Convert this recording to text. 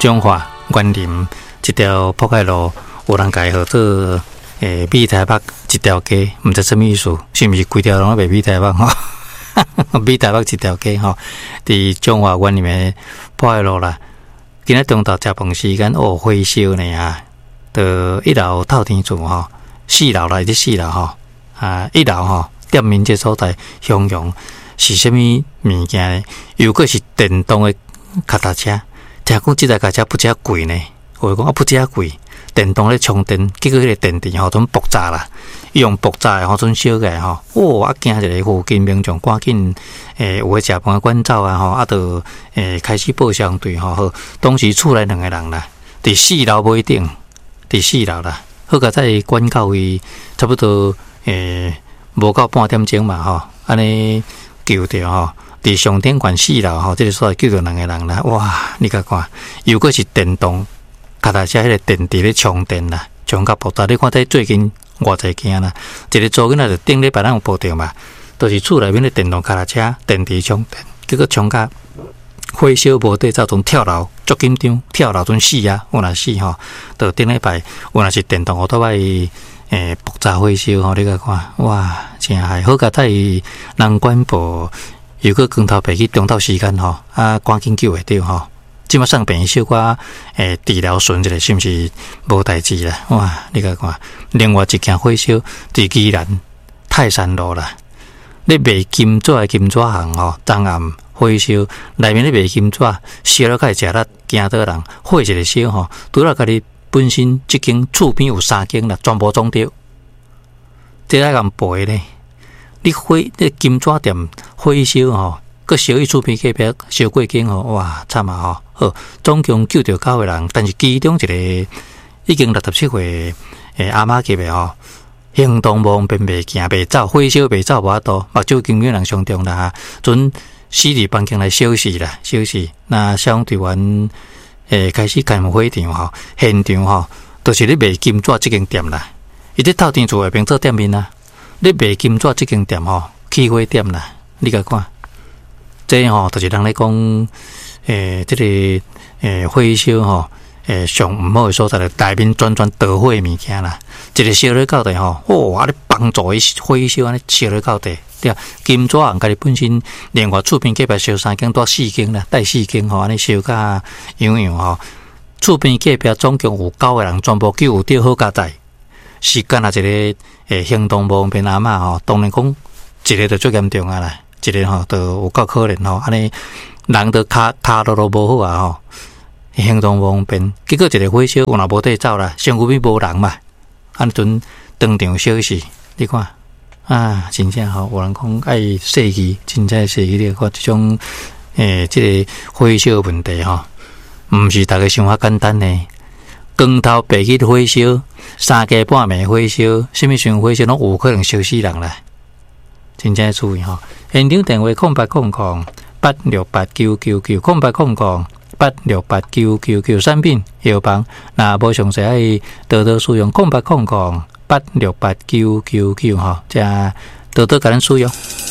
中华园林一条铺盖路，有人改号做美台北一条街，毋知什么意思，是毋是规条拢卖美台北吼？美台北一条街吼，伫中华园里面铺盖路啦。今仔中昼食饭时间火烧呢啊，到一楼透天厝吼，四楼来伫四楼吼一楼吼店面这所在，形容是啥物物件呢？又个是电动的脚踏车，听讲这台脚踏车不遮贵呢，我讲不遮贵，电动咧充电，结果迄个电池吼准爆炸啦，用爆炸的吼准烧起来吼，啊惊一个附近民众赶紧有诶食饭赶走啊吼，啊就开始报相对吼，当时厝内两个人啦，伫四楼买顶，伫四楼啦，好佳在管到伊差不多无到半点钟嘛吼，安尼救着吼，伫上天馆四楼吼，这个所在救着两个人啦，哇！你甲看，又个是电动脚踏车，迄个电池咧充电啦，充到爆炸。你看在最近偌济件啦，一个做囡仔就顶礼拜咱有报着嘛，都是厝内面的电动脚踏车，电池充电，结果充甲火烧无底，走阵跳楼，足紧张，跳楼阵死啊！有若死吼，到顶礼拜有若是电动奥多摆爆炸火烧吼，你甲看，哇，真害！好佳在人管部又个光头白去中昼时间吼，赶紧救会着吼。即马送病小可治疗顺一下，是毋是无代志啦？哇，你甲看，另外一件火烧伫宜兰泰山路啦，咧卖金纸的金纸行吼，昨暗火烧内面咧卖金纸，烧了开食力，惊到人火一个烧吼，拄了家己本身即间厝边有3间啦，全部撞着，这来咁赔咧。你金纸店火烧吼，佮烧伊厝边隔壁烧过间吼，哇惨啊吼！好，总共救着9个人，但是其中一个已经67岁阿嬷级的吼，行动无方便，袂行袂走，火烧袂走无法度，目睭经有人伤重啦，准死伫房间来休息啦，休息。那消防队员开始开火场吼，现场吼都是咧卖金纸即间店啦，伊咧透天厝下边做店面啦。咧卖金纸即间店吼，起火点啦，你甲看，这吼就是人咧讲，这个火烧吼，上毋好诶所在，内面全导火诶物件啦，一个烧咧到底吼，啊咧帮助伊火烧安尼烧咧到底，对，金纸行家己本身另外厝边隔壁烧3间，多4间啦，带4间吼，安尼烧甲样吼，厝边隔壁总共有9个人，全部救有着好佳在。是干那一个行动无方便阿嬷吼，当然讲一个就最严重啊啦，一个吼就有够可怜吼，安尼人都骹都无好啊吼，行动无方便，结果一个火烧有若无地走啦，身躯边无人嘛，安阵当场休息，你看啊，真正吼，有人讲爱细气，真正细气，你看这种这个火烧问题吼，毋是大家想法简单呢。光头白去火烧，3更半暝火烧，什么时阵火烧拢有可能烧死人啦！真正要注意吼。现场电话0800868999，0800868999，产品药房，那无详细爱多多使用0800868999吼，这多多甲咱使用。